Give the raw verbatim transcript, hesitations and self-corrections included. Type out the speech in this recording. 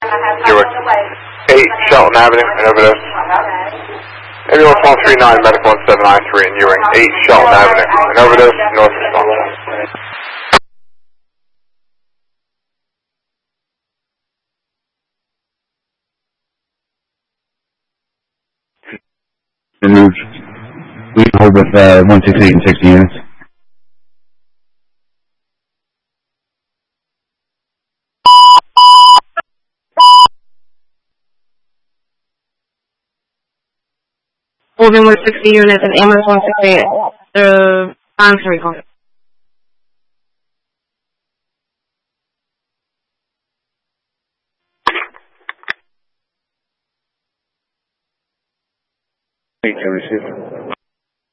Newark. eight Shelton Avenue, an overdose. Ambulance one three nine, medical one seven nine three in Ewing. eight Shelton Avenue, an overdose, north response. Removed. We hold with uh, one six eight and sixty units. Holding one sixty units and ambulance one sixty-eight. The answer recall.